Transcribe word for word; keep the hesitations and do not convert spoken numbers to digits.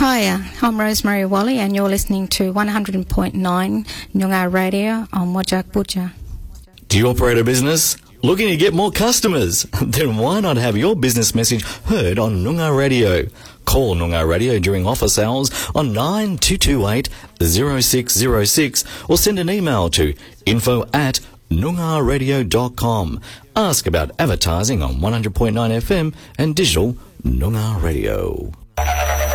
Hiya, I'm Rosemary Wally and you're listening to one hundred point nine Noongar Radio on Wajak Butcha. Do you operate a business? Looking to get more customers? Then why not have your business message heard on Noongar Radio? Call Noongar Radio during office hours on nine two two eight, zero six zero six or send an email to info at noongar radio dot com. Ask about advertising on one hundred point nine F M and digital Noongar Radio.